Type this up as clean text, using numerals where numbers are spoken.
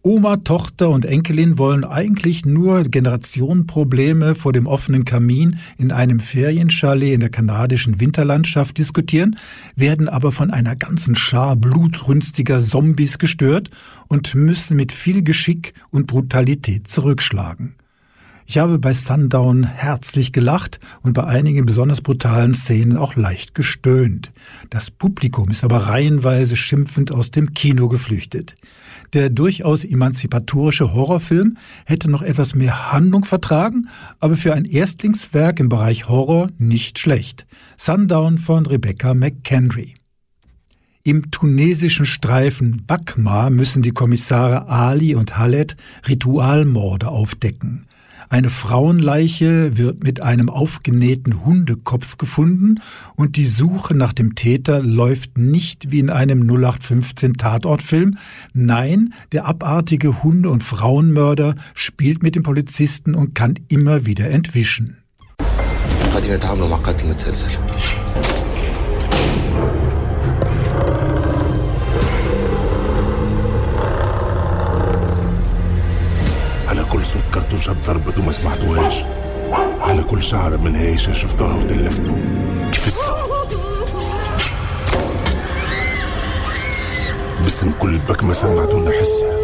Oma, Tochter und Enkelin wollen eigentlich nur Generationenprobleme vor dem offenen Kamin in einem Ferienchalet in der kanadischen Winterlandschaft diskutieren, werden aber von einer ganzen Schar blutrünstiger Zombies gestört und müssen mit viel Geschick und Brutalität zurückschlagen. Ich habe bei Sundown herzlich gelacht und bei einigen besonders brutalen Szenen auch leicht gestöhnt. Das Publikum ist aber reihenweise schimpfend aus dem Kino geflüchtet. Der durchaus emanzipatorische Horrorfilm hätte noch etwas mehr Handlung vertragen, aber für ein Erstlingswerk im Bereich Horror nicht schlecht. Sundown von Rebecca McKendry. Im tunesischen Streifen Bakma müssen die Kommissare Ali und Khaled Ritualmorde aufdecken. Eine Frauenleiche wird mit einem aufgenähten Hundekopf gefunden und die Suche nach dem Täter läuft nicht wie in einem 0815-Tatortfilm. Nein, der abartige Hunde- und Frauenmörder spielt mit dem Polizisten und kann immer wieder entwischen. على كل صوت كرتوشة بضربته ما سمعتوهاش، على كل شعرة من هيشة شفتوها وتلفتوا كيف باسم كل بكمة سمعتونا حسها.